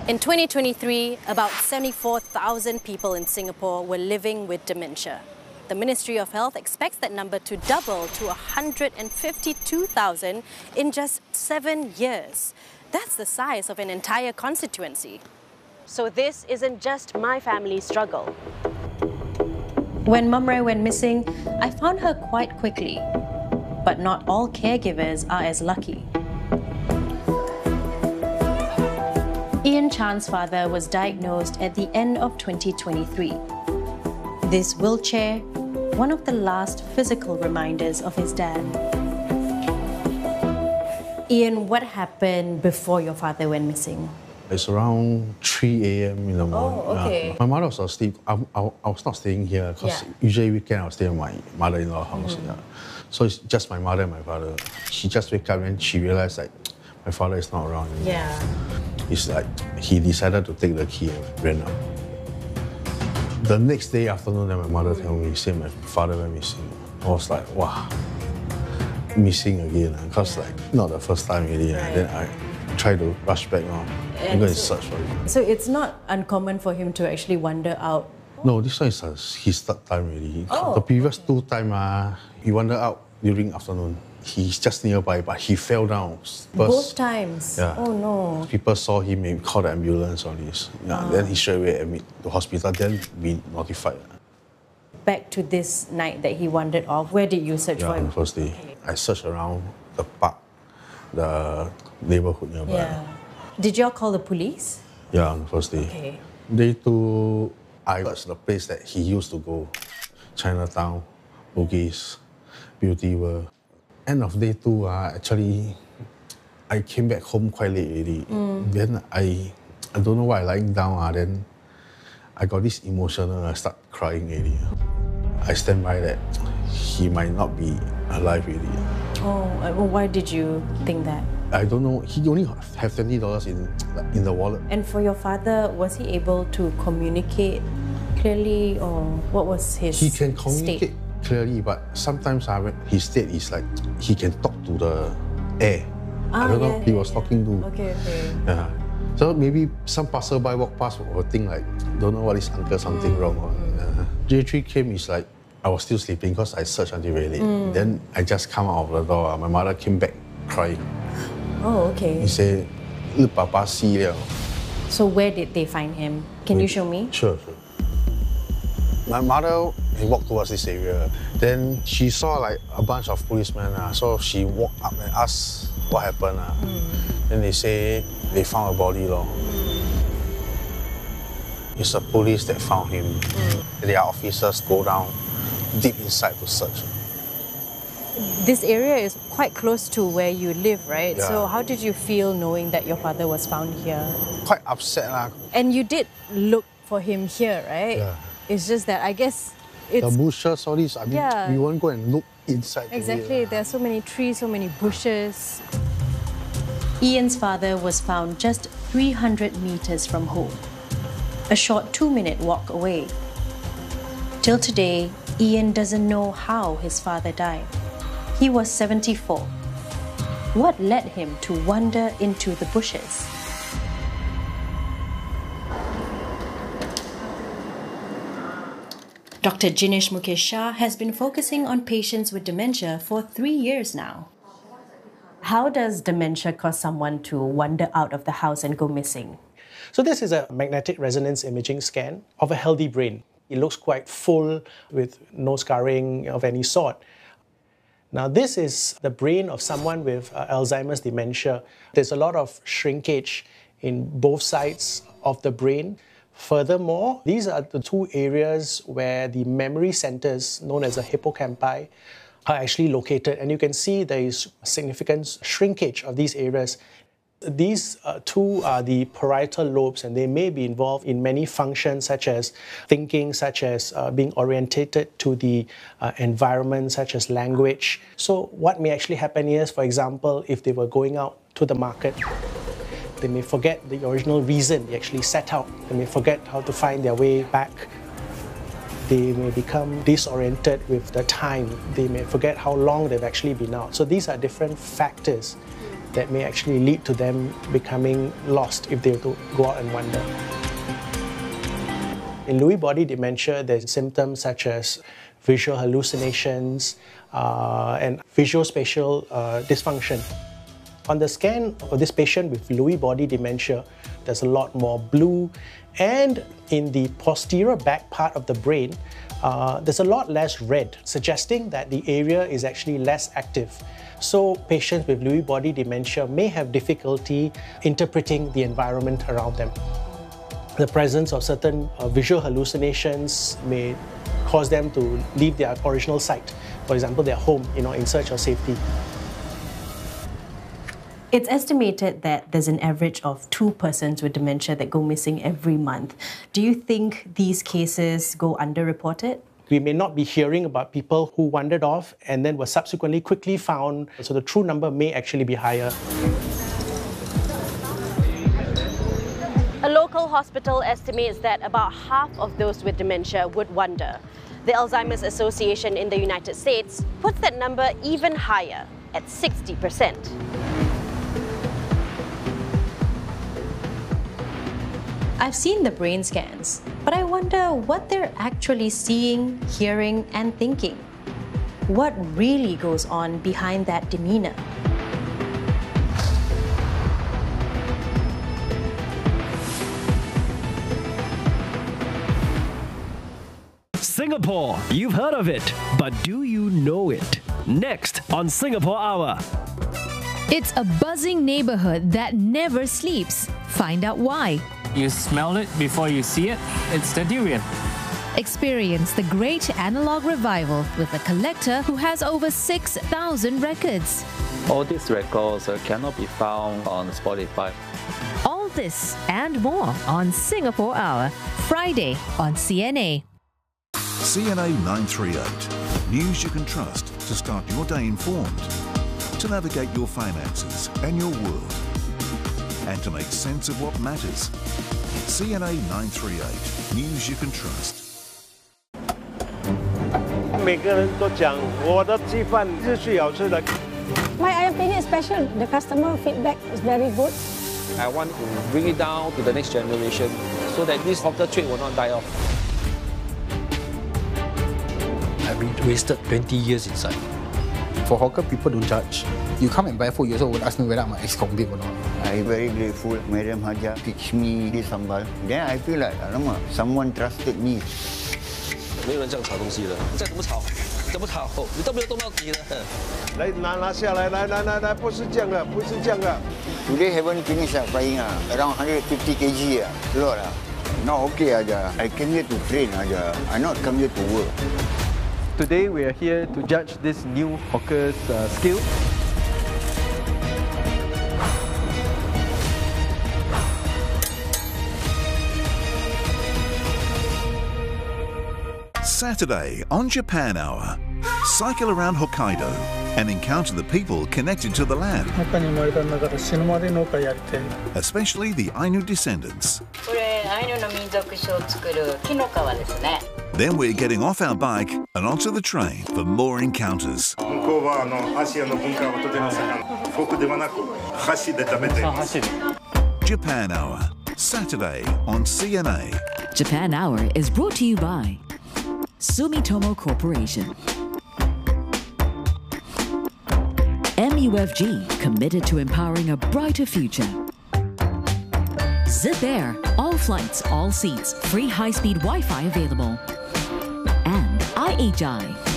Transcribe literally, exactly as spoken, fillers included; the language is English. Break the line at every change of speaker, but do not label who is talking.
In twenty twenty-three, about seventy-four thousand people in Singapore were living with dementia. The Ministry of Health expects that number to double to one hundred fifty-two thousand in just seven years. That's the size of an entire constituency. So this isn't just my family's struggle. When Mum Ray went missing, I found her quite quickly. But not all caregivers are as lucky. Ian Chan's father was diagnosed at the end of twenty twenty-three. This wheelchair, one of the last physical reminders of his dad. Ian, what happened before your father went missing?
It's around three A M in the morning.
Oh, okay.
Yeah. My mother was asleep. I, I, I was not staying here because
yeah.
usually weekend I'll stay at my mother-in-law's house. Mm. Yeah. So it's just my mother and my father. She just wake up and she realized like my father is not around anymore.
Yeah.
It's like he decided to take the key and ran out. The next day afternoon, then my mother told me, say my father went missing. I was like, wow, missing again. Because yeah. like not the first time really. Right. Then I tried to rush back on. I'm going to search for him.
So it's not uncommon for him to actually wander out?
No, this one is uh, his third time really.
Oh,
the previous
okay.
two times, uh, he wandered out during afternoon. He's just nearby, but he fell down. First,
Both times?
Yeah.
Oh no.
People saw him and called the ambulance on this. Yeah,
Ah.
Then he straight away admit to hospital, then we notified.
Back to this night that he wandered off, where did you search
yeah,
for him?
on the first day. Okay. I searched around the park, the neighborhood nearby.
Yeah. Did y'all call the police?
Yeah, on the first day.
Okay.
Day two, I searched the place that he used to go. Chinatown, Bugis, Beauty World. End of day two, uh, actually, I came back home quite late already. Mm. Then I, I don't know why, lying down, uh, then I got this emotional, I start crying already. I stand by that he might not be alive already.
Oh, well, why did you think that?
I don't know, he only have twenty dollars in, in the wallet.
And for your father, was he able to communicate clearly, or what was his
He can communicate
state?
clearly, but sometimes uh, his state is like, he can talk to the air.
Ah,
I don't
yeah,
know, he
yeah,
was
yeah.
talking to.
Okay, okay.
Yeah. So maybe some passerby walk past or think like, don't know what is uncle something mm. wrong. Uh, J three came, is like, I was still sleeping because I searched until very late. Mm. Then I just come out of the door, my mother came back crying.
Oh, okay.
He said, Papa see liao.
So where did they find him? Can
Maybe.
you show me?
Sure, sure. My mother, he walked towards this area. Then she saw like a bunch of policemen. Uh, so she walked up and asked what happened. Uh. Mm. Then they say they found a body. Lor. It's the police that found him. Mm. Their officers go down deep inside to search.
This area is quite close to where you live, right?
Yeah.
So how did you feel knowing that your father was found here?
Quite upset. Uh.
And you did look for him here, right?
Yeah.
It's just that I guess it's...
The bushes, all this, I mean,
yeah.
we won't go and look inside.
Exactly, there are so many trees, so many bushes. Ian's father was found just three hundred meters from home, a short two-minute walk away. Till today, Ian doesn't know how his father died. He was seventy-four. What led him to wander into the bushes? Doctor Jinesh Mukesh Shah has been focusing on patients with dementia for three years now. How does dementia cause someone to wander out of the house and go missing?
So this is a magnetic resonance imaging scan of a healthy brain. It looks quite full with no scarring of any sort. Now this is the brain of someone with uh, Alzheimer's dementia. There's a lot of shrinkage in both sides of the brain. Furthermore, these are the two areas where the memory centers, known as the hippocampi, are actually located. And you can see there is significant shrinkage of these areas. These uh, two are the parietal lobes, and they may be involved in many functions such as thinking, such as uh, being orientated to the uh, environment, such as language. So what may actually happen is, for example, if they were going out to the market, they may forget the original reason they actually set out. They may forget how to find their way back. They may become disoriented with the time. They may forget how long they've actually been out. So these are different factors that may actually lead to them becoming lost if they were to go out and wander. In Lewy body dementia, there's symptoms such as visual hallucinations uh, and visuospatial uh, dysfunction. On the scan of this patient with Lewy body dementia, there's a lot more blue, and in the posterior back part of the brain, uh, there's a lot less red, suggesting that the area is actually less active. So patients with Lewy body dementia may have difficulty interpreting the environment around them. The presence of certain uh, visual hallucinations may cause them to leave their original site, for example, their home, you know, in search of safety.
It's estimated that there's an average of two persons with dementia that go missing every month. Do you think these cases go underreported?
We may not be hearing about people who wandered off and then were subsequently quickly found, so the true number may actually be higher.
A local hospital estimates that about half of those with dementia would wander. The Alzheimer's Association in the United States puts that number even higher, at sixty percent. I've seen the brain scans, but I wonder what they're actually seeing, hearing, and thinking. What really goes on behind that demeanor?
Singapore, you've heard of it, but do you know it? Next on Singapore Hour.
It's a buzzing neighborhood that never sleeps. Find out why.
You smell it before you see it. It's the durian.
Experience the great analog revival with a collector who has over six thousand records.
All these records uh, cannot be found on Spotify.
All this and more on Singapore Hour, Friday on C N A.
C N A nine thirty-eight. News you can trust to start your day informed, to navigate your finances and your world, and to make sense of what matters. C N A nine thirty-eight. News you can trust.
每个人都讲我的鸡饭是最好吃的。
My opinion is special. The customer feedback is very good.
I want to bring it down to the next generation so that this hawker trade will not die off.
I've been wasted twenty years inside.
For hawker, people don't judge. You come and buy food, you also would ask me whether I'm an ex-convict or not.
I'm very grateful. Madam Haja teach me this sambal. Then I feel like, alamak, someone trusted me.
没有人这样炒东西的，再怎么炒，怎么炒，你都没有动到底的。
来拿拿下来，来来来来，不是这样的，不是这样的。
Today haven't finished uh, frying uh, around one hundred fifty kilograms uh, lot uh. Not okay aja. I came here to train aja. I not come here to work.
Today we are here to judge this new hawker's uh, skill.
Saturday on Japan Hour. Cycle around Hokkaido and encounter the people connected to the land, especially the Ainu descendants. Then we're getting off our bike and onto the train for more encounters. Japan Hour, Saturday on C N A.
Japan Hour is brought to you by Sumitomo Corporation. M U F G, committed to empowering a brighter future. Zip Air, all flights, all seats, free high-speed Wi-Fi available. And I H I,